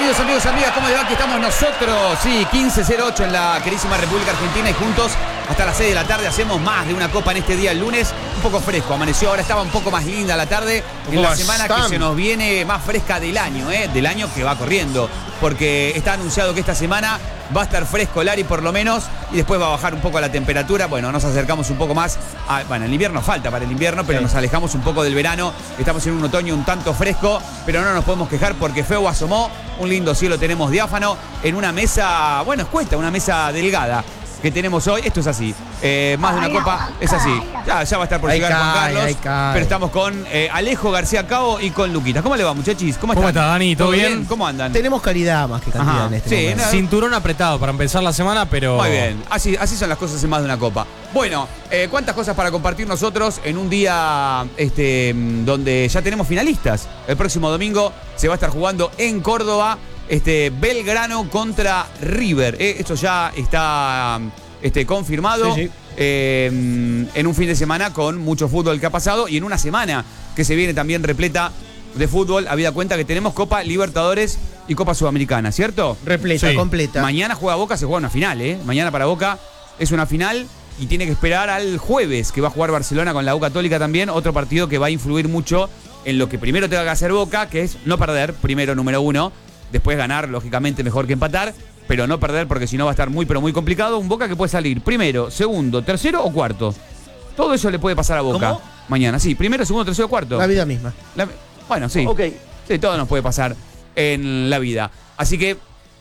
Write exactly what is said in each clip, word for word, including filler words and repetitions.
Bienvenidos amigos, amigas, ¿cómo les va? Aquí estamos nosotros, sí, quince cero ocho en la querísima República Argentina y juntos hasta las seis de la tarde hacemos más de una copa en este día, el lunes, un poco fresco, amaneció, ahora estaba un poco más linda la tarde, en la semana que se nos viene más fresca del año, ¿eh? Del año que va corriendo, porque está anunciado que esta semana va a estar fresco Lari por lo menos y después va a bajar un poco la temperatura, bueno, nos acercamos un poco más, a, bueno, el invierno falta para el invierno, pero sí, nos alejamos un poco del verano, estamos en un otoño un tanto fresco, pero no nos podemos quejar porque feo asomó, un lindo cielo tenemos diáfano, en una mesa, bueno, escueta, una mesa delgada que tenemos hoy, esto es así, eh, más de una copa, es así, ya, ya va a estar por llegar Juan Carlos, pero estamos con eh, Alejo García Cabo y con Luquitas. ¿Cómo le va, muchachis? ¿Cómo están? ¿Cómo está, Dani? ¿Todo, ¿Todo bien? bien? ¿Cómo andan? Tenemos calidad más que cantidad. Ajá, en este sí, momento. No, cinturón apretado para empezar la semana, pero... Muy bien, así, así son las cosas en más de una copa. Bueno, eh, ¿cuántas cosas para compartir nosotros en un día este, donde ya tenemos finalistas? El próximo domingo se va a estar jugando en Córdoba este, Belgrano contra River. Eh, esto ya está... Este, confirmado, sí, sí. Eh, en un fin de semana con mucho fútbol que ha pasado y en una semana que se viene también repleta de fútbol, habida cuenta que tenemos Copa Libertadores y Copa Sudamericana, ¿cierto? Repleta, sí. Completa. Mañana juega Boca, se juega una final, ¿eh? Mañana para Boca es una final y tiene que esperar al jueves que va a jugar Barcelona con la U Católica también, otro partido que va a influir mucho en lo que primero tenga que hacer Boca, que es no perder, primero número uno, después ganar, lógicamente mejor que empatar, pero no perder porque si no va a estar muy pero muy complicado. Un Boca que puede salir primero, segundo, tercero o cuarto. Todo eso le puede pasar a Boca. ¿Cómo? Mañana, sí, primero, segundo, tercero o cuarto. La vida misma. La, bueno, sí. Ok. Sí, todo nos puede pasar en la vida. Así que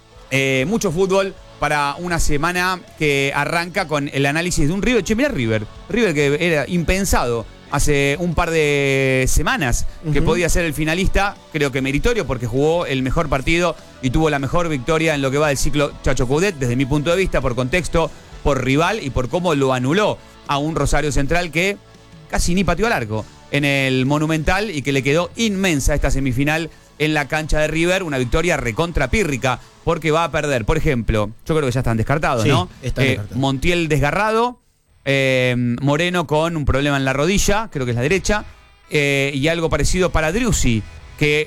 eh, mucho fútbol para una semana que arranca con el análisis de un River. Che, mirá River. River que era impensado hace un par de semanas que uh-huh. podía ser el finalista, creo que meritorio porque jugó el mejor partido y tuvo la mejor victoria en lo que va del ciclo Chacho Coudet, desde mi punto de vista, por contexto, por rival y por cómo lo anuló a un Rosario Central que casi ni pateó al arco en el Monumental y que le quedó inmensa esta semifinal en la cancha de River, una victoria recontra pírrica porque va a perder, por ejemplo, yo creo que ya están descartados, sí, ¿no? Están eh, descartados. Montiel desgarrado, Eh, Moreno con un problema en la rodilla, creo que es la derecha, eh, y algo parecido para Driussi, que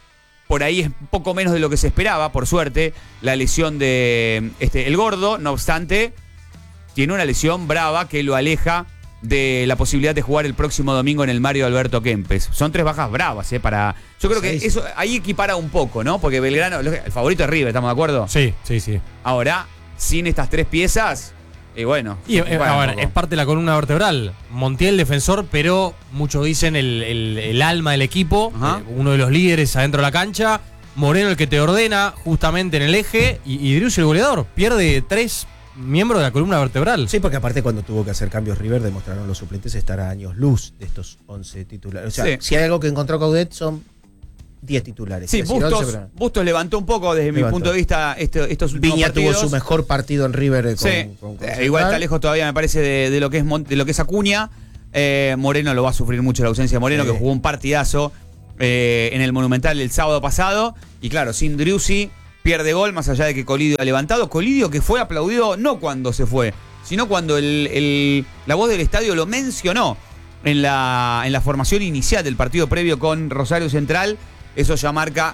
por ahí es un poco menos de lo que se esperaba, por suerte, la lesión de este, el Gordo, no obstante, tiene una lesión brava que lo aleja de la posibilidad de jugar el próximo domingo en el Mario Alberto Kempes. Son tres bajas bravas, eh, para... Yo creo que eso ahí equipara un poco, ¿no? Porque Belgrano, el favorito es River, ¿estamos de acuerdo? Sí, sí, sí. Ahora, sin estas tres piezas... Y bueno, y, eh, a ver, es parte de la columna vertebral. Montiel, defensor, pero muchos dicen el, el, el alma del equipo, eh, uno de los líderes adentro de la cancha. Moreno el que te ordena justamente en el eje y, y Driussi el goleador. Pierde tres miembros de la columna vertebral. Sí, porque aparte cuando tuvo que hacer cambios River demostraron los suplentes estar a años luz de estos once titulares. O sea, sí. Si hay algo que encontró Coudet son diez titulares. Sí, Bustos, once, pero... Bustos levantó un poco desde levantó. mi punto de vista este, estos últimos Viña partidos. tuvo su mejor partido en River con, sí. con, con eh, igual está lejos todavía me parece de, de lo que es de lo que es Acuña. eh, Moreno lo va a sufrir mucho la ausencia de Moreno, sí. Que jugó un partidazo eh, en el Monumental el sábado pasado y claro, sin Driussi pierde gol, más allá de que Colidio ha levantado. Colidio que fue aplaudido no cuando se fue, sino cuando el, el, la voz del estadio lo mencionó en la, en la formación inicial del partido previo con Rosario Central. Eso ya marca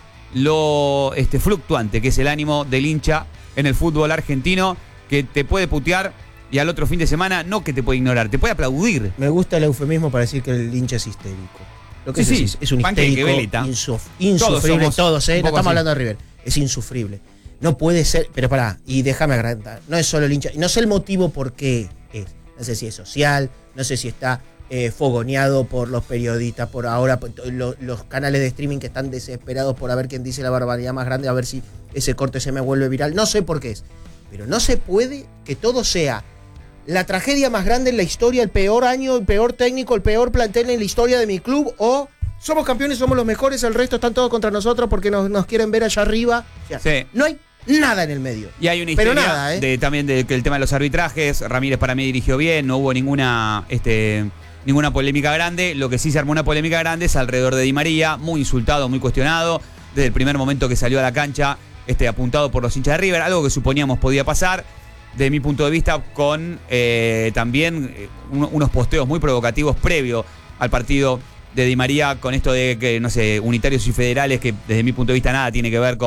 lo este, fluctuante que es el ánimo del hincha en el fútbol argentino, que te puede putear y al otro fin de semana no que te puede ignorar, te puede aplaudir. Me gusta el eufemismo para decir que el hincha es histérico. Lo que sí, es, sí. es un histérico insuf, insufrible. Todos, todos ¿eh? No estamos así. Hablando de River. Es insufrible. No puede ser, pero pará, y déjame agrandar. No es solo el hincha. No sé el motivo por qué es. No sé si es social, no sé si está... Eh, fogoneado por los periodistas, por ahora por lo, los canales de streaming que están desesperados por a ver quién dice la barbaridad más grande, a ver si ese corte se me vuelve viral. No sé por qué es, pero no se puede que todo sea la tragedia más grande en la historia, el peor año, el peor técnico, el peor plantel en la historia de mi club, o somos campeones, somos los mejores, el resto están todos contra nosotros porque nos, nos quieren ver allá arriba. O sea, sí. No hay nada en el medio. Y hay una historia Pero nada, ¿eh? de, también del de, el tema de los arbitrajes. Ramírez para mí dirigió bien, no hubo ninguna... este Ninguna polémica grande. Lo que sí se armó una polémica grande es alrededor de Di María, muy insultado, muy cuestionado, desde el primer momento que salió a la cancha, este, apuntado por los hinchas de River, algo que suponíamos podía pasar, desde mi punto de vista, con eh, también eh, un, unos posteos muy provocativos previo al partido de Di María, con esto de que, no sé, unitarios y federales, que desde mi punto de vista nada tiene que ver con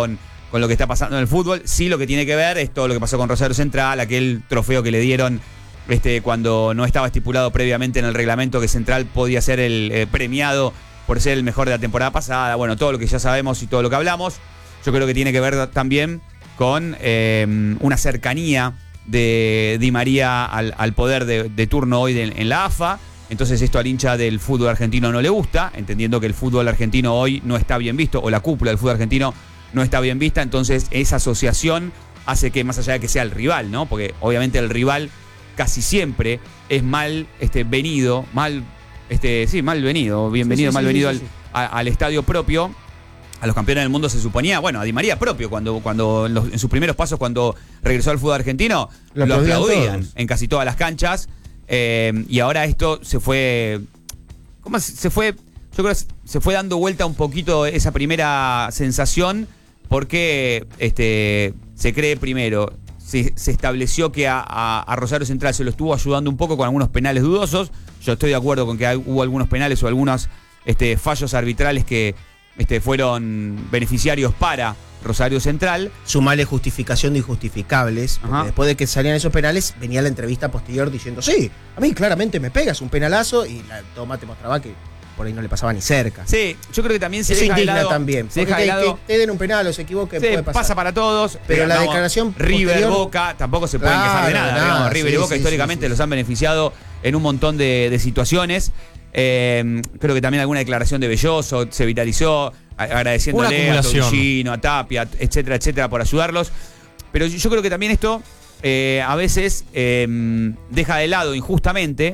con lo que está pasando en el fútbol. Sí, lo que tiene que ver es todo lo que pasó con Rosario Central, aquel trofeo que le dieron este, cuando no estaba estipulado previamente en el reglamento que Central podía ser el eh, premiado por ser el mejor de la temporada pasada. Bueno, todo lo que ya sabemos y todo lo que hablamos. Yo creo que tiene que ver también con eh, una cercanía de Di María al, al poder de, de turno hoy de, en la A F A. Entonces esto al hincha del fútbol argentino no le gusta, entendiendo que el fútbol argentino hoy no está bien visto, o la cúpula del fútbol argentino no está bien vista. Entonces esa asociación hace que, más allá de que sea el rival, ¿no? Porque obviamente el rival casi siempre es mal este, venido, mal, este, sí, mal venido, bienvenido, sí, sí, mal sí, venido sí, sí, sí. Al, a, al estadio propio. A los campeones del mundo se suponía, bueno, a Di María propio, cuando, cuando en, los, en sus primeros pasos, cuando regresó al fútbol argentino, lo, lo aplaudían todos. En casi todas las canchas. Eh, y ahora esto se fue. ¿Cómo se fue? Yo creo que se fue dando vuelta un poquito esa primera sensación, porque este, se cree primero. Se, se estableció que a, a, a Rosario Central se lo estuvo ayudando un poco con algunos penales dudosos. Yo estoy de acuerdo con que hay, hubo algunos penales o algunos este, fallos arbitrales que este, fueron beneficiarios para Rosario Central. Sumale justificación de injustificables, porque Ajá. después de que salían esos penales, venía la entrevista posterior diciendo, sí, a mí claramente me pegas un penalazo, y la toma te mostraba que por ahí no le pasaba ni cerca. Sí, yo creo que también se Eso deja indigna de lado, también. Se deja que, de lado, que te den un penal o se equivoque, sí, puede pasar. Pasa para todos, pero, pero la no, declaración River, posterior, Boca, tampoco se pueden claro, quejar de nada. nada Digamos, River sí, y Boca sí, históricamente sí, sí. los han beneficiado en un montón de, de situaciones. Eh, creo que también alguna declaración de Belloso se viralizó, agradeciéndole a Torricino, a Tapia, etcétera, etcétera, por ayudarlos. Pero yo creo que también esto eh, a veces eh, deja de lado injustamente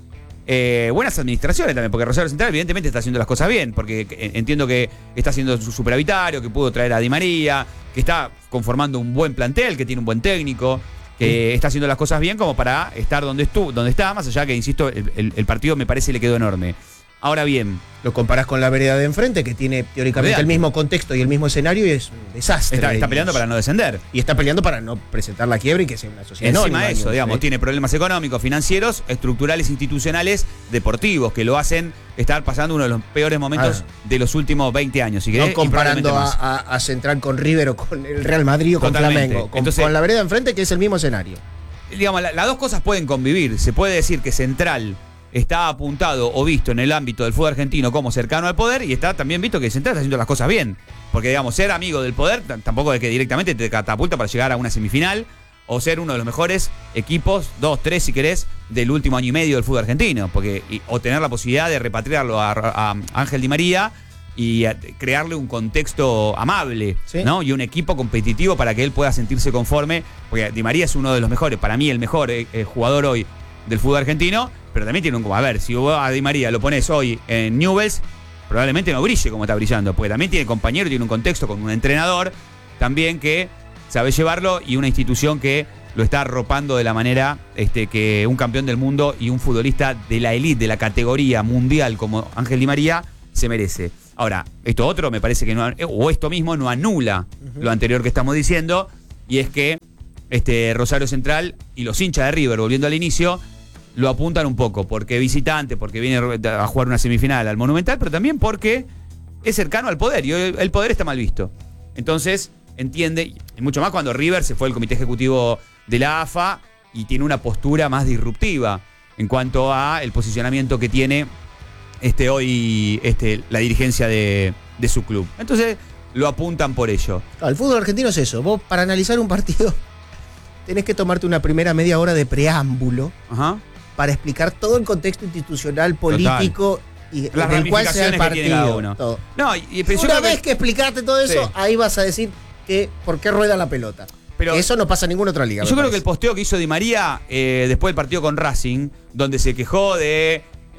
eh, buenas administraciones también, porque Rosario Central evidentemente está haciendo las cosas bien, porque entiendo que está haciendo su superavitario, que pudo traer a Di María, que está conformando un buen plantel, que tiene un buen técnico, que sí. está haciendo las cosas bien como para estar donde, estuvo, donde está, más allá que, insisto, el, el, el partido me parece le quedó enorme. Ahora bien, lo comparás con la vereda de enfrente, que tiene teóricamente el mismo contexto y el mismo escenario, y es un desastre. Está, está peleando para no descender. Y está peleando para no presentar la quiebra y que sea una sociedad encima anónima. de eso, digamos, ¿sí? Tiene problemas económicos, financieros, estructurales, institucionales, deportivos, que lo hacen estar pasando uno de los peores momentos ah. de los últimos veinte años. Si querés, no comparando a, a, a Central con River o con el Real Madrid o con Totalmente. Flamengo. Con, Entonces, con la vereda de enfrente, que es el mismo escenario. Digamos, la, las dos cosas pueden convivir. Se puede decir que Central está apuntado o visto en el ámbito del fútbol argentino como cercano al poder, y está también visto que Central está haciendo las cosas bien. Porque, digamos, ser amigo del poder tampoco es que directamente te catapulta para llegar a una semifinal o ser uno de los mejores equipos, dos, tres si querés, del último año y medio del fútbol argentino. Porque, y, o tener la posibilidad de repatriarlo a, a Ángel Di María y a, crearle un contexto amable, ¿sí? ¿no? Y un equipo competitivo para que él pueda sentirse conforme. Porque Di María es uno de los mejores, para mí el mejor eh, eh, jugador hoy del fútbol argentino, pero también tiene un... A ver, si vos a Di María lo pones hoy en Newell's, probablemente no brille como está brillando, porque también tiene compañero, tiene un contexto con un entrenador también que sabe llevarlo, y una institución que lo está arropando de la manera este, que un campeón del mundo y un futbolista de la elite, de la categoría mundial como Ángel Di María se merece. Ahora, esto otro me parece que no, o esto mismo no anula uh-huh. lo anterior que estamos diciendo, y es que este, Rosario Central y los hinchas de River, volviendo al inicio, lo apuntan un poco, porque visitante, porque viene a jugar una semifinal al Monumental, pero también porque es cercano al poder, y el poder está mal visto. Entonces, entiende, y mucho más cuando River se fue al comité ejecutivo de la A F A y tiene una postura más disruptiva en cuanto a el posicionamiento que tiene este, hoy este, la dirigencia de, de su club. Entonces, lo apuntan por ello. No, el fútbol argentino es eso. Vos, para analizar un partido, tenés que tomarte una primera media hora de preámbulo. Ajá. Para explicar todo el contexto institucional, político Total. y Las del cual sea el partido. Uno. Todo. No, y, pero una yo vez que... que explicaste todo eso, sí. ahí vas a decir que por qué rueda la pelota. Pero eso no pasa en ninguna otra liga. Yo creo parece. que el posteo que hizo Di María eh, después del partido con Racing, donde se quejó de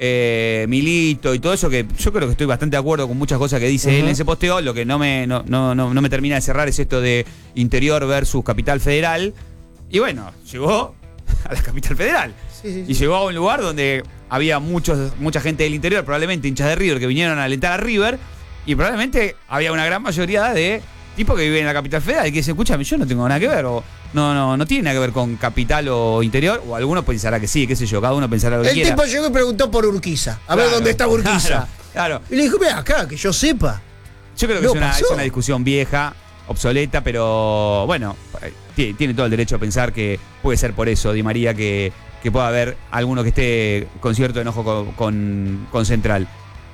eh, Milito y todo eso, que yo creo que estoy bastante de acuerdo con muchas cosas que dice uh-huh. él en ese posteo. Lo que no me, no, no, no, no me termina de cerrar es esto de Interior versus Capital Federal. Y bueno, llegó a la Capital Federal. Sí, sí, sí. Y llegó a un lugar donde había muchos, mucha gente del interior, probablemente hinchas de River, que vinieron a alentar a River, y probablemente había una gran mayoría de tipos que viven en la Capital Federal y que dicen, escúchame, yo no tengo nada que ver, o no, no, no tiene nada que ver con Capital o Interior, o alguno pensará que sí, qué sé yo, cada uno pensará lo que El quiera. El tipo llegó y preguntó por Urquiza, a claro, ver dónde está Urquiza. Claro, claro. Y le dijo, mira acá, que yo sepa. Yo creo que no es, una, es una discusión vieja. obsoleta, pero bueno, tiene todo el derecho a pensar que puede ser por eso, Di María, que, que pueda haber alguno que esté con cierto enojo con, con, con Central.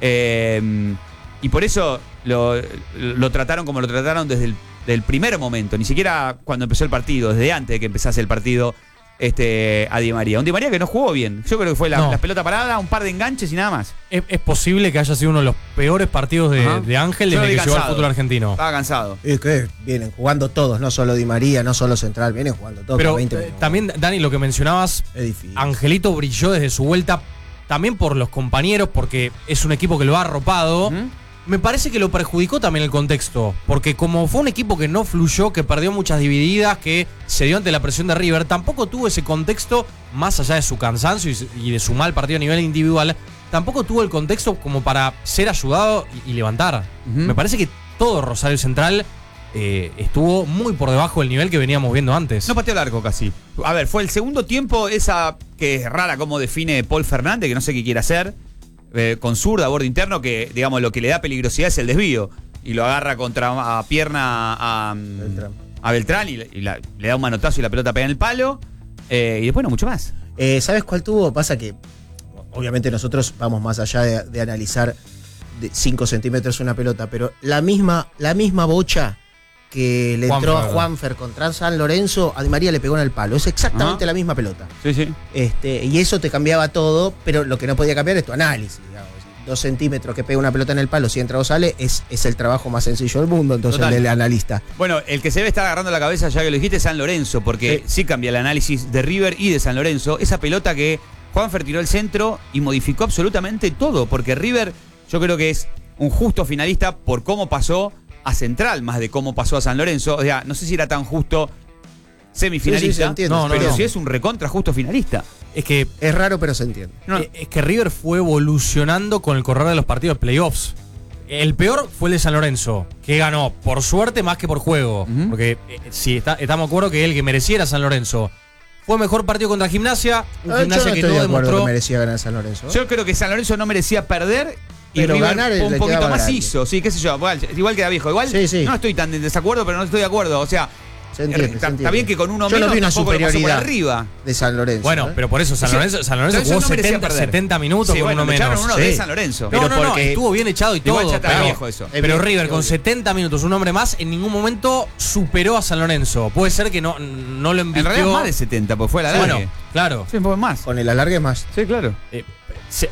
Eh, y por eso lo, lo trataron como lo trataron desde el del primer momento, ni siquiera cuando empezó el partido, desde antes de que empezase el partido, este, a Di María. Un Di María que no jugó bien. Yo creo que fue la, no. la pelota parada, un par de enganches y nada más. Es, es posible que haya sido uno de los peores partidos de, de Ángel desde que llegó al fútbol argentino. Estaba cansado. Es que vienen jugando todos, no solo Di María, no solo Central, vienen jugando todos. Pero veinte eh, también, Dani, lo que mencionabas, es difícil. Angelito brilló desde su vuelta, también por los compañeros, porque es un equipo que lo ha arropado. ¿Mm? Me parece que lo perjudicó también el contexto, porque como fue un equipo que no fluyó, que perdió muchas divididas, que se dio ante la presión de River, tampoco tuvo ese contexto, más allá de su cansancio y de su mal partido a nivel individual, tampoco tuvo el contexto como para ser ayudado y, y levantar. Uh-huh. Me parece que todo Rosario Central eh, estuvo muy por debajo del nivel que veníamos viendo antes. No pateó el arco casi. A ver, fue el segundo tiempo, esa que es rara como define Paul Fernández, que no sé qué quiere hacer. Eh, con zurda, borde interno, que digamos lo que le da peligrosidad es el desvío y lo agarra contra a pierna a, Beltrán. a Beltrán y, y la, le da un manotazo y la pelota pega en el palo eh, y después no mucho más. Eh, ¿Sabes cuál tuvo? Pasa que obviamente nosotros vamos más allá de, de analizar cinco centímetros una pelota, pero la misma, la misma bocha que le Juanfer, entró a Juanfer contra San Lorenzo, a Di María le pegó en el palo. Es exactamente Ajá. la misma pelota. Sí, sí. Este, y eso te cambiaba todo, pero lo que no podía cambiar es tu análisis. Digamos. Dos centímetros que pega una pelota en el palo, si entra o sale, es, es el trabajo más sencillo del mundo, entonces Total. el del analista. Bueno, el que se ve está agarrando la cabeza, ya que lo dijiste, es San Lorenzo, porque sí. sí cambia el análisis de River y de San Lorenzo. Esa pelota que Juanfer tiró el centro y modificó absolutamente todo, porque River yo creo que es un justo finalista por cómo pasó a Central, más de cómo pasó a San Lorenzo. O sea, no sé si era tan justo semifinalista, sí, sí, entiende, no, no, pero no. si es un recontra justo finalista. Es que es raro, pero se entiende. No. Es que River fue evolucionando con el correr de los partidos de playoffs. El peor fue el de San Lorenzo, que ganó por suerte más que por juego. Uh-huh. Porque eh, sí, está, estamos de acuerdo que el que merecía era San Lorenzo. Fue mejor partido contra Gimnasia. Un Gimnasia no que no de demostró que merecía ganar San Lorenzo. Yo creo que San Lorenzo no merecía perder. Y pero River ganar un poquito más grande. hizo, sí, qué sé yo, igual, igual queda viejo. Igual sí, sí. no estoy tan en desacuerdo, pero no estoy de acuerdo. O sea, se entiende, está, se entiende. está bien que con uno yo menos no vi una tampoco superioridad lo pasó por arriba de San Lorenzo. Bueno, ¿eh? pero por eso San Lorenzo, San Lorenzo jugó no setenta, setenta minutos sí, con bueno, uno menos. uno sí. de San Lorenzo. Pero no, no, no, estuvo bien echado y igual todo. Ya está pero, viejo eso. Pero River con setenta minutos, un hombre más, en ningún momento superó a San Lorenzo. Puede ser que no, no lo envió. En realidad más de setenta, pues fue el alargue. Bueno, claro. Sí, un poco más. Con el alargue más. Sí, claro. Eh, se,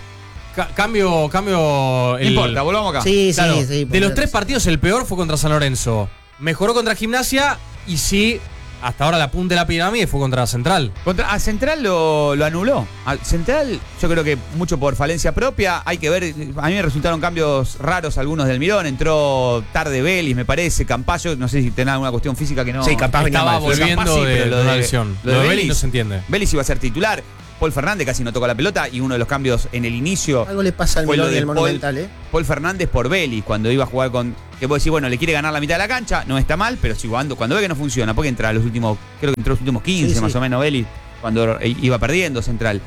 Cambio, cambio. El, no importa, volvamos acá. Sí, claro, sí, sí. De los tres partidos, el peor fue contra San Lorenzo. Mejoró contra Gimnasia y sí, hasta ahora la punta de la pirámide fue contra Central. Contra, a Central lo, lo anuló. A Central, yo creo que mucho por falencia propia. Hay que ver, a mí me resultaron cambios raros algunos del Mirón. Entró tarde Vélez, me parece. Campayo, no sé si tenía alguna cuestión física que no. Sí, capaz estaba volviendo Campaz, sí, de, pero lo de de una lesión. Lo, lo de Vélez no se entiende. Vélez iba a ser titular. Paul Fernández casi no tocó la pelota y uno de los cambios en el inicio. Algo le pasa al Mirón y el Monumental, ¿eh? Paul Fernández por Vélez, cuando iba a jugar con. Que puedo decir, bueno, le quiere ganar la mitad de la cancha, no está mal, pero si cuando, cuando ve que no funciona, porque entra a los últimos, creo que entró los últimos quince sí, más sí. o menos Vélez, cuando iba perdiendo Central.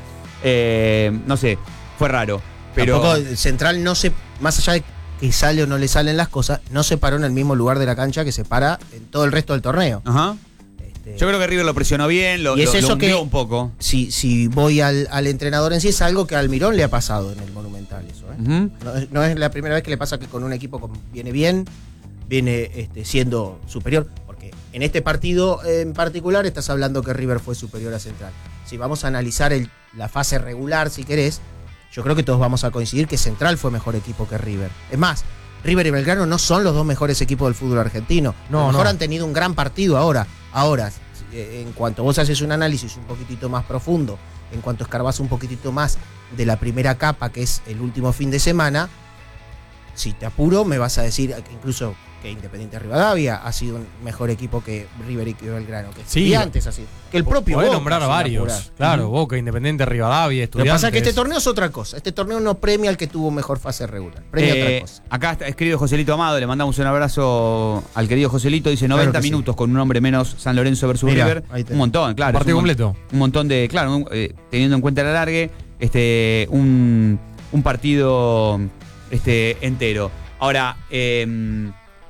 Eh, no sé, fue raro. Pero tampoco Central no se, más allá de que sale o no le salen las cosas, no se paró en el mismo lugar de la cancha que se para en todo el resto del torneo. Ajá. Yo creo que River lo presionó bien, lo, y es lo, eso lo hundió que, un poco. Si, si voy al, al entrenador en sí, es algo que al Mirón le ha pasado en el Monumental. Eso, ¿eh? uh-huh. no, es, no es la primera vez que le pasa que con un equipo con, viene bien, viene este, siendo superior. Porque en este partido en particular estás hablando que River fue superior a Central. Si vamos a analizar el, la fase regular, si querés, yo creo que todos vamos a coincidir que Central fue mejor equipo que River. Es más, River y Belgrano no son los dos mejores equipos del fútbol argentino. No, a lo mejor no. han tenido un gran partido ahora. Ahora, en cuanto vos haces un análisis un poquitito más profundo, en cuanto escarbás un poquitito más de la primera capa, que es el último fin de semana, si te apuro, me vas a decir que incluso que Independiente Rivadavia ha sido un mejor equipo que River y que Belgrano. Que sí, antes así. Que el propio Boca. nombrar a varios. Claro, uh-huh. Boca, Independiente Rivadavia, Estudiantes. Lo que pasa es que este torneo es otra cosa. Este torneo no premia al que tuvo mejor fase regular. Premia eh, otra cosa. Acá está escribe Joselito Amado, le mandamos un abrazo al querido Joselito. Dice noventa claro minutos sí. con un hombre menos San Lorenzo versus Mirá, River. Un montón, claro. Partido un, completo. Un montón de, claro, un, eh, teniendo en cuenta el alargue, este, un, un partido este, entero. Ahora, eh,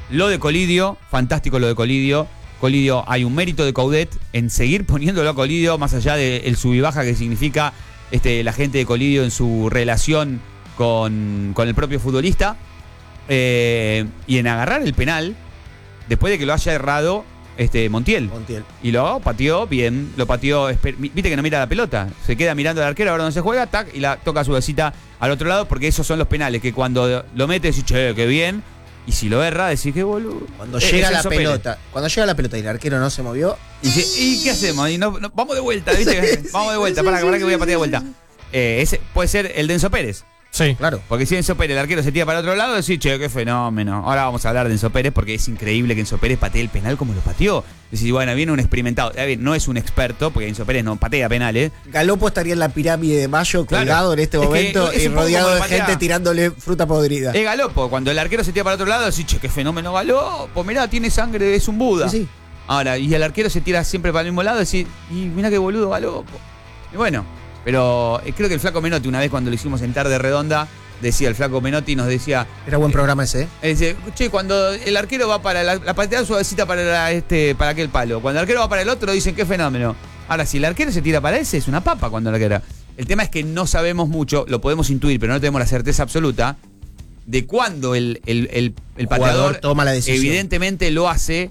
Lo de Colidio, fantástico lo de Colidio. Colidio, hay un mérito de Coudet en seguir poniéndolo a Colidio, más allá del sub y baja que significa este, la gente de Colidio en su relación con, con el propio futbolista. Eh, y en agarrar el penal, después de que lo haya errado este, Montiel. Montiel. Y lo pateó bien, lo pateó, viste que no mira la pelota, se queda mirando al arquero, ahora donde se juega, tac, y la toca su besita al otro lado, porque esos son los penales, que cuando lo mete decís, che, qué bien, y si lo erra, decís, qué boludo. Cuando eh, llega la pelota, Pérez. cuando llega la pelota y el arquero no se movió. Y, dice, ¿y qué hacemos? Y no, no, vamos de vuelta, ¿viste? Vamos de vuelta, para, para que voy a patear de vuelta. Eh, ese puede ser el de Enzo Pérez. Sí, claro. Porque si Enzo Pérez, el arquero, se tira para el otro lado, decís, che, qué fenómeno. Ahora vamos a hablar de Enzo Pérez porque es increíble que Enzo Pérez patee el penal como lo pateó. Decís, bueno, viene un experimentado. No es un experto, porque Enzo Pérez no patea penales. Galopo estaría en la pirámide de Mayo colgado claro. en este momento y rodeado de gente tirándole fruta podrida. Es Galopo. Cuando el arquero se tira para el otro lado, decís, che, qué fenómeno Galopo. Mirá, tiene sangre, es un Buda. Sí, sí. Ahora, y el arquero se tira siempre para el mismo lado, decís, y mirá qué boludo Galopo. Y bueno, pero creo que el flaco Menotti, una vez cuando lo hicimos en Tarde Redonda, decía el flaco Menotti, nos decía... Era buen programa ese, ¿eh? Dice, che, cuando el arquero va para la, la pateada suavecita para, la, este, para aquel palo. Cuando el arquero va para el otro, dicen, qué fenómeno. Ahora, si el arquero se tira para ese, es una papa cuando el arquero... El tema es que no sabemos mucho, lo podemos intuir, pero no tenemos la certeza absoluta de cuándo el, el, el, el pateador toma la decisión. Evidentemente lo hace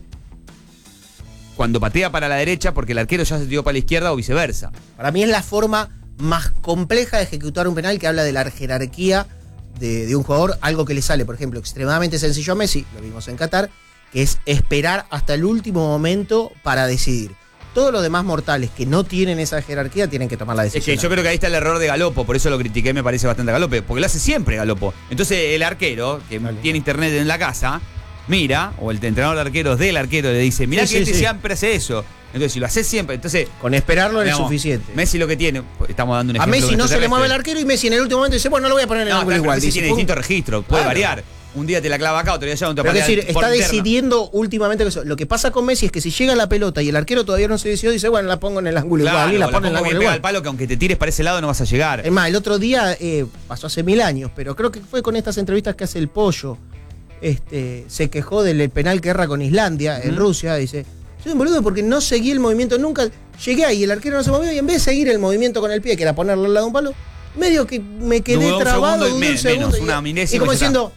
cuando patea para la derecha porque el arquero ya se tiró para la izquierda o viceversa. Para mí es la forma más compleja de ejecutar un penal, que habla de la jerarquía de, de un jugador, algo que le sale, por ejemplo, extremadamente sencillo a Messi, lo vimos en Qatar, que es esperar hasta el último momento para decidir. Todos los demás mortales que no tienen esa jerarquía tienen que tomar la decisión. Es que yo creo que ahí está el error de Galopo, por eso lo critiqué, me parece bastante a Galope, porque lo hace siempre Galopo. Entonces el arquero, que vale. tiene internet en la casa, mira, o el entrenador de arqueros del arquero le dice, mirá sí, que sí, este sí. siempre hace eso. Entonces, si lo haces siempre, entonces... Con esperarlo digamos, es suficiente. Messi lo que tiene, estamos dando un ejemplo. A Messi no se le mueve el arquero y Messi en el último momento dice, bueno, no lo voy a poner en el no, ángulo igual. Messi tiene distinto registro, puede claro. variar. Un día te la clava acá, otro día allá, otro día Es decir, está decidiendo últimamente que eso. Lo que pasa con Messi es que si llega la pelota y el arquero todavía no se decidió, dice, bueno, la pongo en el ángulo claro, igual. Y la, la pone en el ángulo igual. Al palo que aunque te tires para ese lado no vas a llegar. Es más, el otro día, eh, pasó hace mil años, pero creo que fue con estas entrevistas que hace el Pollo. Este, se quejó del penal que erra con Islandia, en uh-huh. Rusia, dice... Soy un boludo porque no seguí el movimiento nunca. Llegué ahí, el arquero no se movió y en vez de seguir el movimiento con el pie, que era ponerlo al lado de un palo, medio que me quedé Dudó trabado un segundo, y un segundo menos, una y, y como diciendo,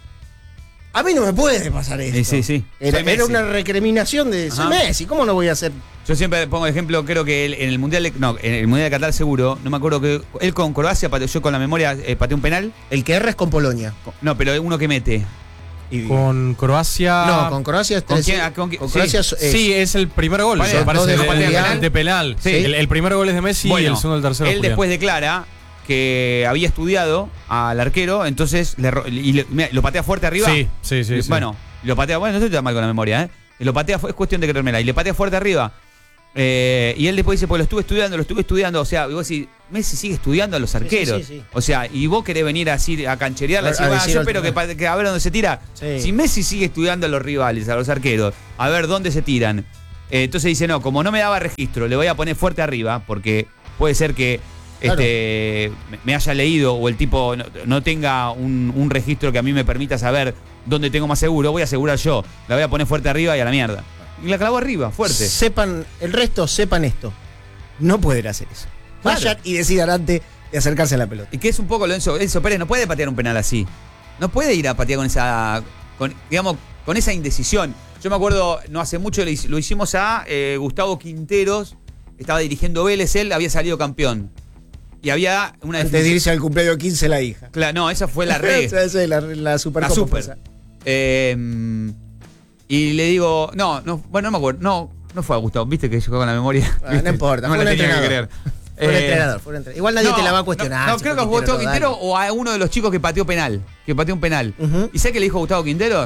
a mí no me puede pasar esto. Sí, sí, sí. Era, era una recriminación de soy Messi, ¿cómo no voy a hacer? Yo siempre pongo el ejemplo, creo que él, en el Mundial de, no, en el Mundial de Qatar seguro, no me acuerdo que él con Croacia, pateó, yo con la memoria eh, pateó un penal. El que erra es con Polonia. No, pero uno que mete. Y con Croacia. No, con Croacia es ¿Con, quién, con, con Croacia sí. Es, sí, es el primer gol. Vale, parece de, de, penal. de penal. Sí. El, el primer gol es de Messi bueno, y el segundo el tercero. Él Julián. Después declara que había estudiado al arquero, entonces le, y le, mira, lo patea fuerte arriba. Sí, sí, sí. Y, sí. Bueno, lo patea, bueno, no estoy tan mal con la memoria, ¿eh? Y lo patea, es cuestión de creérmela. Y le patea fuerte arriba. Eh, y él después dice, pues lo estuve estudiando, lo estuve estudiando. O sea, y vos decís, Messi sigue estudiando a los arqueros. Sí, sí, sí, sí. O sea, y vos querés venir así a cancherearla, a, a decir, yo espero que, que a ver dónde se tira. Sí. Si Messi sigue estudiando a los rivales, a los arqueros, a ver dónde se tiran. Eh, entonces dice, no, como no me daba registro, le voy a poner fuerte arriba, porque puede ser que claro. este, me haya leído o el tipo no, no tenga un, un registro que a mí me permita saber dónde tengo más seguro. Voy a asegurar yo, la voy a poner fuerte arriba y a la mierda. Y la clavó arriba, fuerte. Sepan, el resto sepan esto. No pueden hacer eso. Vayan claro. y decidan antes de acercarse a la pelota. Y que es un poco lo de Enzo, Enzo Pérez no puede patear un penal así. No puede ir a patear con esa, con, digamos, con esa indecisión. Yo me acuerdo, no hace mucho lo hicimos a eh, Gustavo Quinteros, estaba dirigiendo Vélez, él había salido campeón. Y había una Antes definición. de irse al cumpleaños quince la hija. Claro, no, esa fue la re. esa es la, la super. La super. Eh, y le digo, no, no, bueno, no me acuerdo, no, no fue a Gustavo, viste que yo con la memoria. Ah, no importa, no fue, un entrenador. Fue un entrenador, fue un entrenador. Igual nadie no, te la va a cuestionar. No, no creo que a Gustavo Quintero o a uno de los chicos que pateó penal, que pateó un penal. Uh-huh. ¿Y sabes qué le dijo Gustavo Quintero?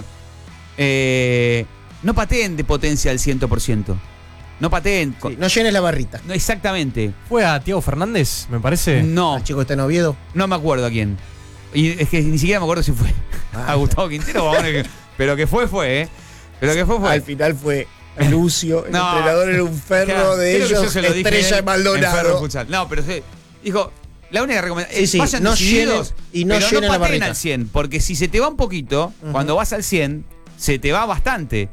Eh, no pateen de potencia al cien por ciento. No pateen. Sí, no llenes la barrita. No, exactamente. ¿Fue a Thiago Fernández, me parece? No. ¿Al chico está en Oviedo? No me acuerdo a quién. Y es que ni siquiera me acuerdo si fue ah, a Gustavo Quintero o a que, pero que fue, fue, ¿eh? Pero que fue, fue. Al final fue Lucio, el no, entrenador era un ferro claro, de ellos, Estrella Maldonado. No, pero sí, dijo, la única recomendación sí, sí, vayan no decididos, y no pero llenen no la pateen barrita. al cien, porque si se te va un poquito, uh-huh. cuando vas al cien, se te va bastante.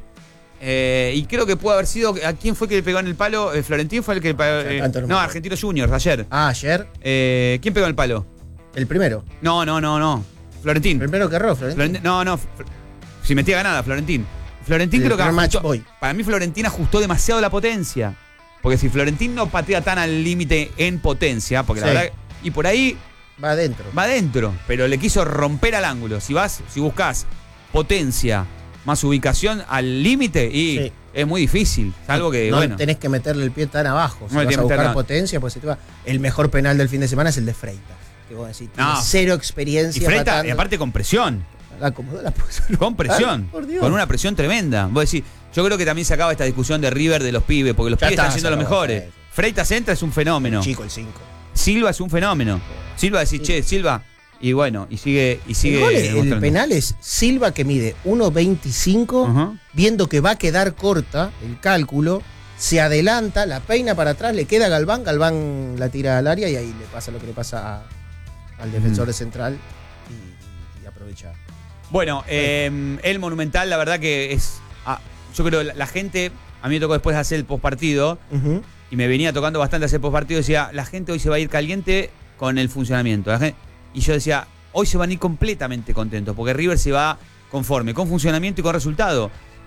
Eh, y creo que puede haber sido. ¿A quién fue que le pegó en el palo? Eh, Florentín fue el que le pegó. Eh, no, Argentinos Juniors, ayer. Ah, ayer. Eh, ¿Quién pegó en el palo? El primero. No, no, no, no. Florentín. El primero que erró, Florentín. Florentín. No, no. Si metía ganada, Florentín. Florentín el creo que ajustó, para mí Florentín ajustó demasiado la potencia. Porque si Florentín no patea tan al límite en potencia, porque sí. la verdad. Y por ahí. Va adentro. Va adentro. Pero le quiso romper al ángulo. Si vas, si buscas potencia más ubicación al límite y sí. es muy difícil. Salvo que, no bueno. tenés que meterle el pie tan abajo. Si no vas a buscar nada. potencia, pues se te va. El mejor penal del fin de semana es el de Freitas. Que vos decís, no. tiene cero experiencia. Y Freitas, y aparte con presión. Acomodó la posición. Con presión. Ay, con una presión tremenda. Vos decís, yo creo que también se acaba esta discusión de River de los pibes, porque los ya pibes está, están siendo los mejores. Sí. Freitas entra, es un fenómeno. El chico, el cinco. Silva es un fenómeno. Silva decís, sí. che, Silva. Y bueno, y sigue. Y sigue el, gol, el penal es Silva que mide uno veinticinco, uh-huh. viendo que va a quedar corta el cálculo, se adelanta, la peina para atrás, le queda a Galván, Galván la tira al área y ahí le pasa lo que le pasa a, al defensor uh-huh. central y, y aprovecha. Bueno, eh, el Monumental, la verdad que es. Ah, yo creo la, la gente. A mí me tocó después hacer el postpartido uh-huh. y me venía tocando bastante hacer postpartido. Decía, la gente hoy se va a ir caliente con el funcionamiento. La gente, y yo decía, hoy se van a ir completamente contentos, porque River se va conforme, con funcionamiento y con resultado.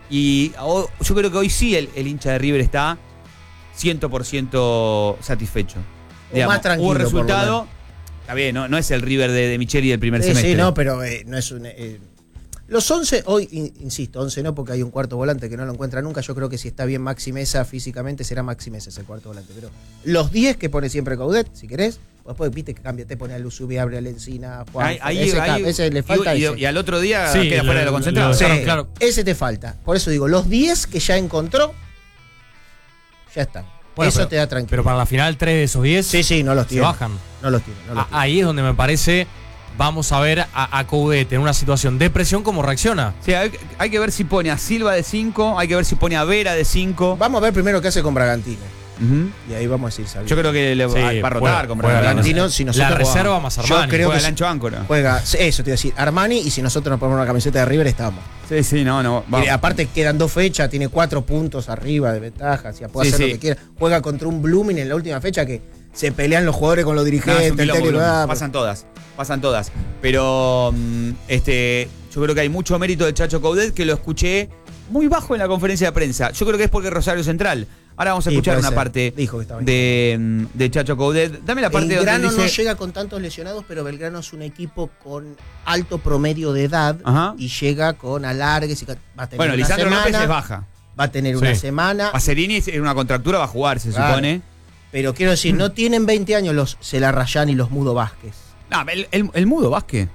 Y oh, yo creo que hoy sí el, el hincha de River está cien por ciento satisfecho. Digamos, más tranquilo. Hubo resultado, está bien, no, no es el River de, de Micheli del primer sí, semestre. Sí, no, pero eh, no es un... Eh, los once, hoy, in, insisto, once no, porque hay un cuarto volante que no lo encuentra nunca. Yo creo que si está bien Maxi Mesa físicamente, será Maxi Mesa ese cuarto volante. Pero los diez que pone siempre Coudet, si querés, después viste que cambia, te pone a Luzubi, abre a Lencina, Juan. Ahí, ahí, ese, ahí, ese le falta. Y, ese. y al otro día sí, queda fuera de lo concentrado. Sí, claro. Ese te falta. Por eso digo, los diez que ya encontró, ya están. Bueno, eso pero, te da tranquilo. Pero para la final, tres de esos diez sí, sí, no los tiene. Se bajan. No los tiene. No los tiene. Ahí es donde me parece. Vamos a ver a, a Coudet en una situación de presión cómo reacciona. Sí, hay, hay que ver si pone a Silva de cinco, hay que ver si pone a Vera de cinco. Vamos a ver primero qué hace con Bragantino. Uh-huh. Y ahí vamos a decir, ¿sabes? Yo creo que le va, sí, va a rotar juega, con Bragantino. Si nosotros la reserva más Armani. Yo creo juega que el ancho áncora. Juega, eso te iba a decir, Armani, y si nosotros nos ponemos una camiseta de River, estamos. Sí, sí, no, no. Y aparte quedan dos fechas, tiene cuatro puntos arriba de ventaja, si puede sí, hacer sí. lo que quiera. Juega contra un Blooming en la última fecha que se pelean los jugadores con los dirigentes. No, el técnico, ah, pasan todas, pasan todas. Pero este, yo creo que hay mucho mérito del Chacho Coudet, que lo escuché muy bajo en la conferencia de prensa. Yo creo que es porque es Rosario Central. Ahora vamos a escuchar sí, una ser. parte Dijo que estaba de, de Chacho Coudet. Dame la parte Belgrano donde dice... no llega con tantos lesionados, pero Belgrano es un equipo con alto promedio de edad. Ajá. Y llega con alargues. Y va a tener bueno, una Lisandro semana, López es baja. Va a tener sí. una semana. Pacerini en una contractura va a jugar, se claro. supone. Pero quiero decir, no tienen veinte años los Celarrayán y los Mudo Vázquez. No, el, el, el Mudo Vázquez.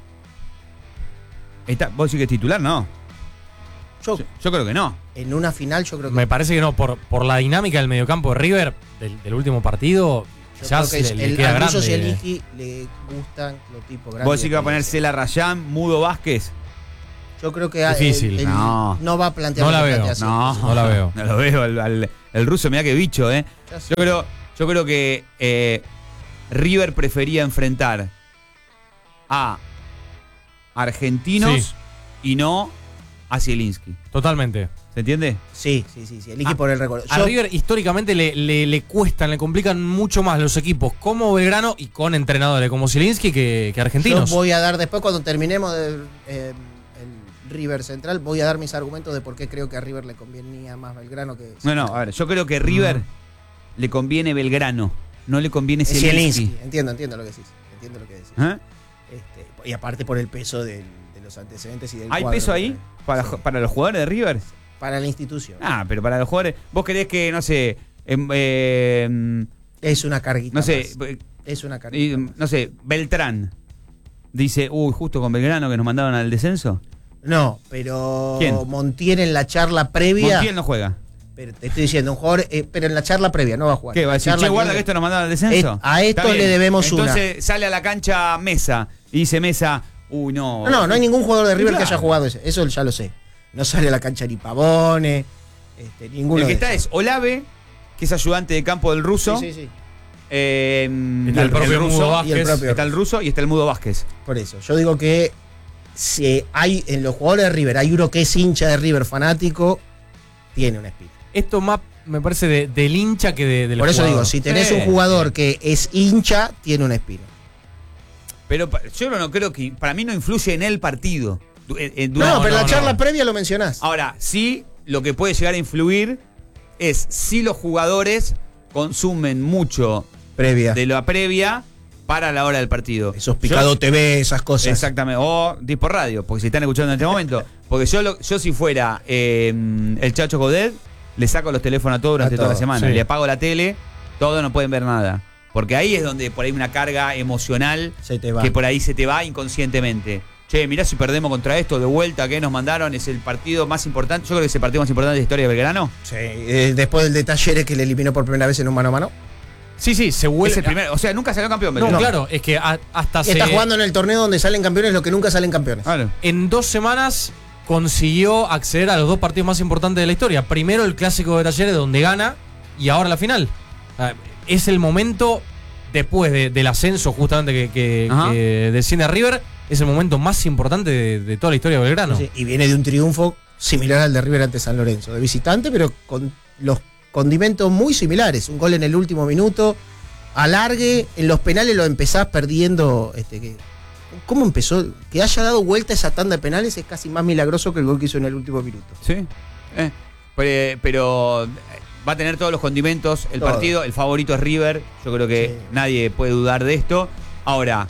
Está, ¿Vos decís que es titular? No. Yo, yo, yo creo que no. En una final yo creo que Me parece que no, por, por la dinámica del mediocampo de River, del, del último partido, ya se le, el, le queda grande. A Cieliski le gustan los tipos grandes. ¿Vos decís que va a poner Celarrayán, Mudo Vázquez? Yo creo que difícil. El, el, no. no va a plantear no la veo. No, no la veo. No lo veo. El, el, el ruso, mirá qué bicho, ¿eh? Yo creo, yo creo que eh, River prefería enfrentar a argentinos sí. y no a Zielinski. Totalmente. ¿Se entiende? Sí, sí, sí. sí. Eliqui por el récord. A River históricamente le, le, le cuestan, le complican mucho más los equipos como Belgrano y con entrenadores como Zielinski que, que argentinos. Yo voy a dar después, cuando terminemos de, eh, el River Central, voy a dar mis argumentos de por qué creo que a River le convenía más Belgrano que... No, no, a ver, yo creo que a River mm. le conviene Belgrano, no le conviene Zielinski. Zielinski. Entiendo, entiendo lo que decís. Entiendo lo que decís. ¿Eh? Este, y aparte por el peso del, de los antecedentes y del ¿Hay cuadro, peso ahí para, sí. para los jugadores de River? Para la institución. Ah, pero para los jugadores. ¿Vos querés que, no sé... Eh, eh, es una carguita. No sé. Más. Es una carguita. Eh, no sé, Beltrán dice, uy, justo con Belgrano que nos mandaron al descenso. No, pero ¿Quién? Montiel en la charla previa. Montiel no juega. Pero te estoy diciendo, un jugador, eh, pero en la charla previa no va a jugar. ¿Qué? ¿Va a decir, che, guarda que esto nos mandaron al descenso? Eh, a esto le debemos Entonces, una. Entonces sale a la cancha Mesa y dice Mesa, uy, no. No, no, no hay ningún jugador de River claro. que haya jugado eso. Eso ya lo sé. No sale a la cancha ni Pavone. Este, ninguno el que de está esos. es Olave, que es ayudante de campo del ruso. Sí, sí, sí. Eh, está el, el propio el ruso, Mudo Vázquez. Y el propio. Está el ruso y está el Mudo Vázquez. Por eso, yo digo que si hay en los jugadores de River, hay uno que es hincha de River fanático, tiene una espina. Esto más me parece de, del hincha que de, del Por eso jugador. digo, si tenés Sí, un jugador sí. que es hincha, tiene una espina. Pero yo no creo que. Para mí no influye en el partido. En, en, No, durante- pero no, la charla no. previa lo mencionás. Ahora, sí, lo que puede llegar a influir es si los jugadores consumen mucho Previa. de la previa para la hora del partido. Esos Picado Yo- T V, esas cosas. Exactamente. O Dispo Radio, porque si están escuchando en este momento. Porque yo, lo- yo si fuera eh, el Chacho Godet, le saco los teléfonos a todos durante A toda la todos, semana. sí. Le apago la tele, todos no pueden ver nada. Porque ahí es donde por ahí una carga emocional Se te va. que por ahí se te va inconscientemente. Che, mirá si perdemos contra esto de vuelta que nos mandaron, es el partido más importante. Yo creo que es el partido más importante de la historia de Belgrano. Sí, eh, después del de Talleres que le eliminó por primera vez en un mano a mano. Sí, sí, se vuelve. Es el primer, o sea, nunca salió campeón No, Belgrano. claro, es que a- hasta Está se- jugando en el torneo donde salen campeones lo que nunca salen campeones. Claro. en dos semanas consiguió acceder a los dos partidos más importantes de la historia. Primero el clásico de Talleres donde gana y ahora la final. Ah, Es el momento después de- del ascenso justamente que, que, Ajá. que desciende a River, es el momento más importante de, de toda la historia de Belgrano. Sí, y viene de un triunfo similar al de River ante San Lorenzo, de visitante, pero con los condimentos muy similares. Un gol en el último minuto, alargue, en los penales lo empezás perdiendo. Este, que, ¿Cómo empezó? Que haya dado vuelta esa tanda de penales es casi más milagroso que el gol que hizo en el último minuto. Sí. Eh, pero, pero, eh, va a tener todos los condimentos el Todo. partido. El favorito es River. Yo creo que Sí. nadie puede dudar de esto. Ahora,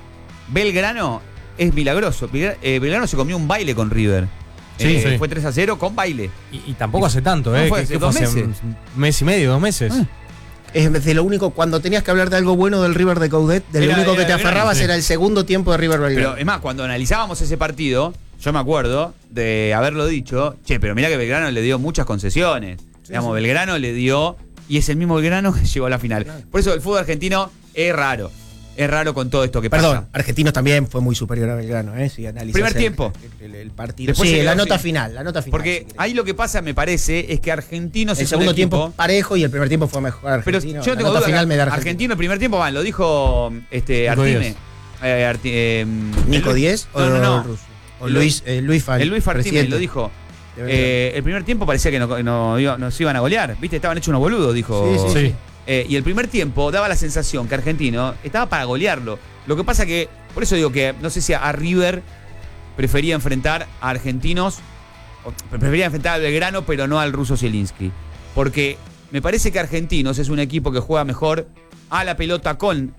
Belgrano es milagroso. Belgra- eh, Belgrano se comió un baile con River. Sí, Eh, sí. Fue tres a cero con baile. Y, y tampoco hace tanto, ¿eh? No, fue ¿Qué- hace qué dos fue? Hace meses. un mes y medio, dos meses. Ah. Es de lo único, cuando tenías que hablar de algo bueno del River de Coudet, de lo Era- único que era te Belgrano, aferrabas sí. era el segundo tiempo de River Belgrano. Pero es más, cuando analizábamos ese partido, yo me acuerdo de haberlo dicho, che, pero mirá que Belgrano le dio muchas concesiones. Digamos, sí. Belgrano le dio, y es el mismo Belgrano que llegó a la final. Claro. Por eso el fútbol argentino es raro. Es raro con todo esto que Perdón, pasa. Argentinos también fue muy superior a Belgrano, ¿eh? Si analizas Primer el- tiempo. El, el- el partido. Después Sí, se quedó la nota así. final, la nota final. Porque si querés. ahí lo que pasa, me parece, es que Argentinos el es un segundo equipo- tiempo parejo y el primer tiempo fue mejor Pero argentino. yo no la tengo nota duda final que me da Argentino. argentino. el primer tiempo, va, lo dijo este, Nico Artime. Díaz. Eh, Arti- eh, Nico el- Díez o No, no, no. el ruso. O El- Luis, eh, Luis Fal, El Luis Fartime presidente lo dijo. de Belgrano. Eh, el primer tiempo parecía que no, no iba- nos iban a golear. ¿Viste? Estaban hechos unos boludos, dijo. Sí, sí, Sí. Eh, y el primer tiempo daba la sensación que Argentino estaba para golearlo. Lo que pasa que, por eso digo que no sé si a River prefería enfrentar a Argentinos, o prefería enfrentar al Belgrano, pero no al ruso Zielinski. Porque me parece que Argentinos es un equipo que juega mejor a la pelota con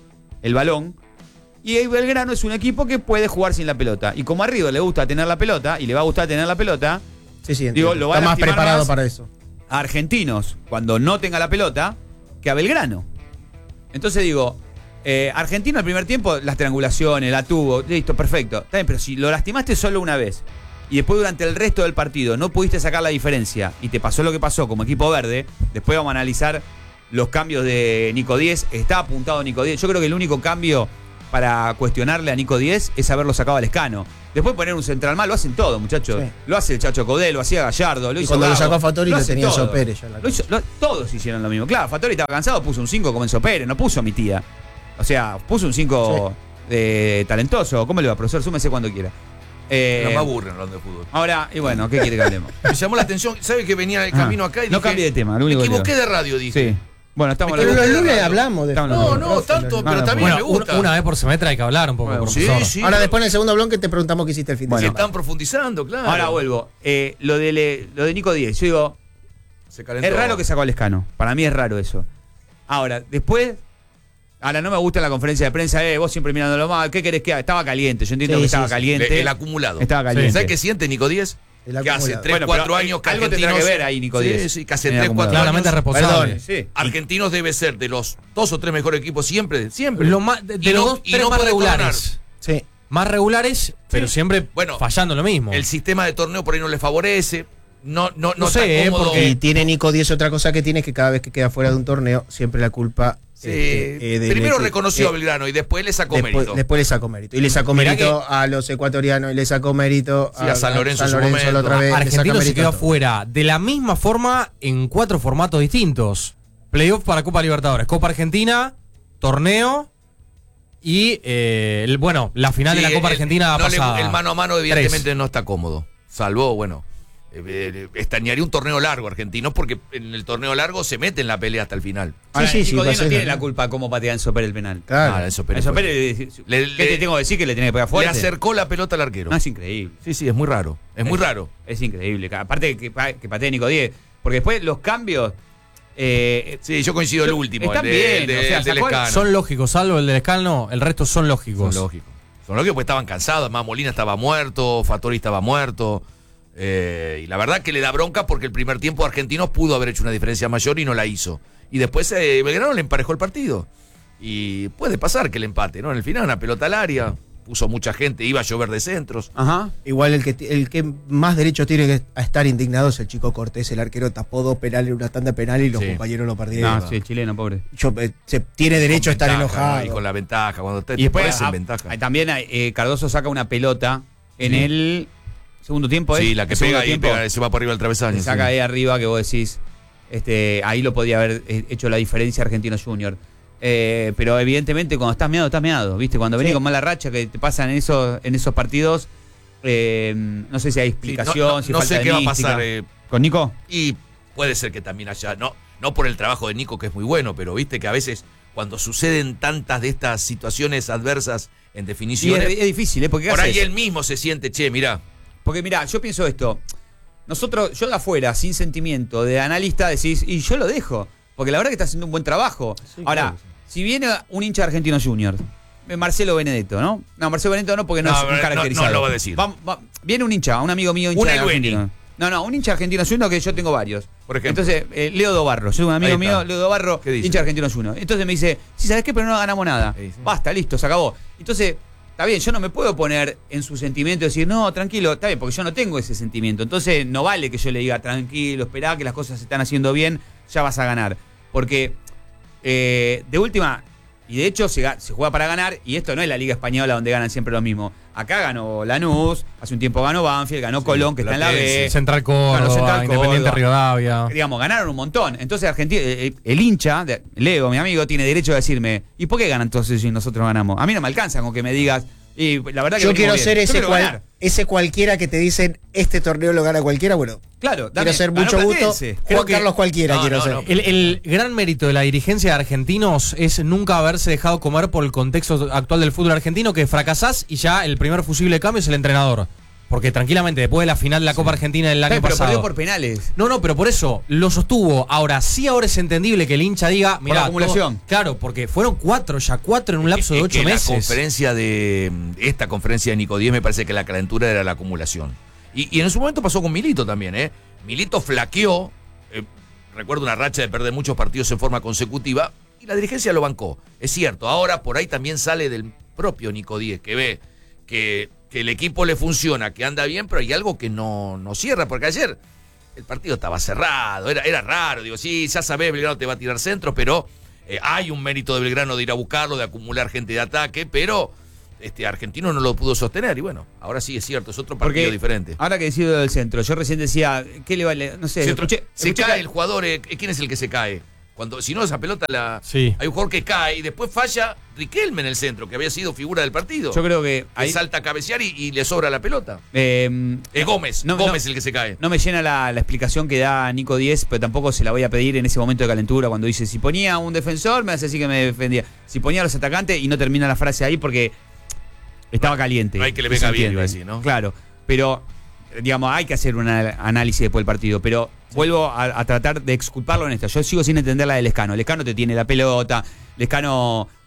el balón. Y el Belgrano es un equipo que puede jugar sin la pelota. Y como a River le gusta tener la pelota, y le va a gustar tener la pelota, Sí, sí, digo, entiendo. lo va a Está más lastimar preparado más. para eso. a Argentinos cuando no tenga la pelota que a Belgrano. Entonces digo, eh, Argentino el primer tiempo, las triangulaciones, la tuvo, listo, perfecto. Está bien, pero si lo lastimaste solo una vez y después durante el resto del partido no pudiste sacar la diferencia y te pasó lo que pasó como equipo verde, después vamos a analizar los cambios de Nico Díez. Está apuntado Nico Díez. Yo creo que el único cambio para cuestionarle a Nico Díez es haberlo sacado al Escano. Después poner un central mal, lo hacen todo, muchachos. Sí. Lo hace el Chacho Codé, lo hacía Gallardo, lo Y hizo cuando lo Gago. sacó a Fattori lo hace tenía todo. Enzo Pérez ya en la Lo hizo- lo- todos hicieron lo mismo. Claro, Fattori estaba cansado, puso un cinco como Enzo Pérez, no puso a mi tía. O sea, puso un cinco de talentoso. ¿Cómo le va, profesor? Súmese cuando quiera. Eh, No me aburren hablando de fútbol. ahora, y bueno, ¿qué quiere que hablemos? Me llamó la atención, ¿sabe que venía de Ah, camino acá y no dije, cambie de tema, lo Me único que equivoqué digo. de radio, dije. Sí. Bueno, estamos Pero Pero los los lunes lunes hablamos de Estamos No, hablando. no, tanto, No, pero no, también Bueno, me un- gusta. una vez por semestre hay que hablar un poco, Bueno, Sí, profesor. sí. Ahora pero- después en el segundo bloque te preguntamos qué hiciste el fin de Bueno. Se semana. están profundizando, claro. Ahora vuelvo. Eh, lo, de le- lo de Nico Díez, yo digo, Se calentó. es raro que sacó al Escano. Para mí es raro eso. Ahora, después. Ahora, no me gusta la conferencia de prensa, eh, vos siempre mirándolo mal. ¿Qué querés que haga? Estaba caliente. Yo entiendo Sí, que sí, estaba sí. caliente. Le- el acumulado. Estaba caliente. ¿Sabes qué siente Nico Díez? El Que hace acumulado. tres, Bueno, cuatro pero, años eh, que algo tendrá Argentinos... que ver ahí, Nico Sí, Díez. sí, que hace En el tres, cuatro acumulado. Claramente años... responsable. Sí. Argentinos debe ser de los dos o tres mejores equipos siempre, siempre. Lo más- de, de Y los no- dos, y tres no más puede regulares. Sí. Más regulares, pero siempre Bueno, fallando lo mismo. El sistema de torneo por ahí no le favorece. No, no, no, No está sé, eh, cómodo. porque- Y tiene Nico Díez otra cosa que tiene es que cada vez que queda fuera de un torneo, siempre la culpa. Sí, este, eh, del primero equipo. reconoció a Eh, Belgrano y después le sacó Después, mérito. después le sacó mérito. Y le sacó Mirá mérito a los ecuatorianos, y le sacó mérito Sí, a San Lorenzo en su momento. la otra vez. le saca Argentino se mérito quedó a todo. afuera de la misma forma en cuatro formatos distintos. Playoff para Copa Libertadores, Copa Argentina, torneo Y, eh, el, bueno, la final Sí, de la Copa el, Argentina no pasada. Le, el mano a mano evidentemente Tres. no está cómodo. Salvo, bueno, eh, eh, extrañaría un torneo largo argentino porque en el torneo largo se mete en la pelea hasta el final. Ahora, sí, sí, Nico sí, Díaz va a no ser tiene verdad. la culpa de cómo patea Enzo Pérez el penal. Claro. Ah, Enzo Pérez Enzo fue- Pérez, Le- ¿qué le- te tengo que decir? Que le tiene que pegar Le fuerte. acercó la pelota al arquero. No, es increíble. Sí, sí, es muy raro. Es muy raro. Es increíble. Aparte que, pa- que patee Nico Díaz. Porque después los cambios. Eh, Sí, yo coincido el Son- último, están el de, bien, el de- o sea, el del sacó el- Escano. Son lógicos, salvo el del Escano, el resto son lógicos. Son lógicos. Son lógicos porque estaban cansados. Además, Molina estaba muerto, Fattori estaba muerto. Eh, y la verdad que le da bronca porque el primer tiempo Argentinos pudo haber hecho una diferencia mayor y no la hizo. Y después eh, Belgrano le emparejó el partido. Y puede pasar que el empate, ¿no? En el final, una pelota al área, puso mucha gente, iba a llover de centros. Ajá. Igual el que, el que más derecho tiene que a estar indignado es el chico Cortés. El arquero tapó dos penales en una tanda penal y los Sí. compañeros lo perdieron. No, sí, chileno, pobre. Yo, eh, se, tiene derecho a Con estar ventaja, enojado. ¿no? Y con la ventaja, cuando te, Y después te pones en ah, ventaja. ah, también eh, Cardoso saca una pelota en Sí. el segundo tiempo. ¿eh? Sí, la que El segundo pega ahí, tiempo, pega, se va por arriba del travesaño. que saca sí. ahí arriba que vos decís, este, ahí lo podía haber eh, hecho la diferencia Argentino Junior. Eh, pero evidentemente cuando estás meado, estás meado, ¿viste? Cuando venís Sí. con mala racha que te pasan en esos, en esos partidos, eh, no sé si hay Sí, explicación, no, no- si no falta sé de qué va a mística. pasar. eh, ¿Con Nico? Y puede ser que también haya, no, no por el trabajo de Nico, que es muy bueno, pero viste que a veces cuando suceden tantas de estas situaciones adversas en Sí, definiciones, es, es difícil, ¿eh? Porque ¿qué por ahí haces? él mismo se siente, che, mirá, Porque mira, yo pienso esto. Nosotros, yo de afuera, sin sentimiento, de analista, decís, y yo lo dejo. Porque la verdad que está haciendo un buen trabajo. Sí, Ahora, claro que sí. si viene un hincha de Argentino Junior, eh, Marcelo Benedetto, ¿no? No, Marcelo Benedetto no, porque no, No, es un no, caracterizado. no lo va a decir. Va- va- viene un hincha, un amigo mío hincha Un de Elveni. Argentino. No, no, un hincha argentino Junior que yo tengo varios. Por ejemplo. Entonces, eh, Leo Dobarro, soy un amigo Ahí mío, está. Leo Dobarro, ¿Qué dice? hincha argentino Junior. Entonces me dice, sí, ¿sabes qué? Pero no ganamos nada. ¿Qué dice? Basta, listo, se acabó. Entonces, está bien, yo no me puedo poner en su sentimiento y decir, no, tranquilo, está bien, porque yo no tengo ese sentimiento. Entonces, no vale que yo le diga, tranquilo, esperá que las cosas se están haciendo bien, ya vas a ganar. Porque, eh, de última, y de hecho se, ga- se juega para ganar, y esto no es la Liga Española donde ganan siempre lo mismo. Acá ganó Lanús, hace un tiempo ganó Banfield, ganó Colón, que está en la Platense, B. Central Córdoba, Claro, Central Independiente Córdoba. Rivadavia. Digamos, ganaron un montón. Entonces, Argentina, eh, el hincha, de- Leo, mi amigo, tiene derecho a decirme, ¿y por qué ganan entonces si nosotros ganamos? A mí no me alcanza con que me digas, y la verdad que Yo venimos quiero bien. ser Yo ese, quiero cual- ganar. ese cualquiera que te dicen, este torneo lo gana cualquiera. Bueno, Claro, dame, quiero ser ganó mucho gusto. Platense. Juan Creo que- Carlos cualquiera No, quiero no, ser. no. El, el gran mérito de la dirigencia de Argentinos es nunca haberse dejado comer por el contexto actual del fútbol argentino, que fracasás y ya el primer fusible de cambio es el entrenador. Porque tranquilamente, después de la final de la Copa Argentina del año Pero perdió pasado. por penales. No, no, pero por eso lo sostuvo. Ahora, sí, ahora es entendible que el hincha diga, la mira, acumulación. claro, porque fueron cuatro, ya cuatro en un lapso de Es ocho que meses. La conferencia de esta conferencia de Nico Díez me parece que la calentura era la acumulación. Y, y en su momento pasó con Milito también, ¿eh? Milito flaqueó, eh, recuerdo una racha de perder muchos partidos en forma consecutiva, y la dirigencia lo bancó. Es cierto, ahora por ahí también sale del propio Nico Díez, que ve que, que el equipo le funciona, que anda bien, pero hay algo que no, no cierra, porque ayer el partido estaba cerrado, era, era raro, digo, sí, ya sabés, Belgrano te va a tirar centros, pero eh, hay un mérito de Belgrano de ir a buscarlo, de acumular gente de ataque, pero este Argentino no lo pudo sostener, y bueno, ahora sí es cierto, es otro partido Porque diferente. ahora que decido del centro, yo recién decía, ¿qué le vale? No sé, Centro- escuché- se escuché cae que- el jugador, eh, ¿quién es el que se cae? Cuando, si no, esa pelota la. Sí. Hay un jugador que cae y después falla Riquelme en el centro, que había sido figura del partido. Yo creo que Que ahí, salta a cabecear y, y le sobra la pelota. eh, Es Gómez, no, Gómez no. el que se cae. no me llena la, la explicación que da Nico Díez, pero tampoco se la voy a pedir en ese momento de calentura cuando dice, si ponía un defensor, me hace así que me defendía. Si ponía a los atacantes, y no termina la frase ahí porque estaba caliente. no hay que le Eso venga bien, entiende. iba a decir, ¿no? Claro, pero digamos, hay que hacer un análisis después del partido, pero vuelvo a, a tratar de exculparlo en esto. Yo sigo sin entender la del Escano. El Escano te tiene la pelota, el Escano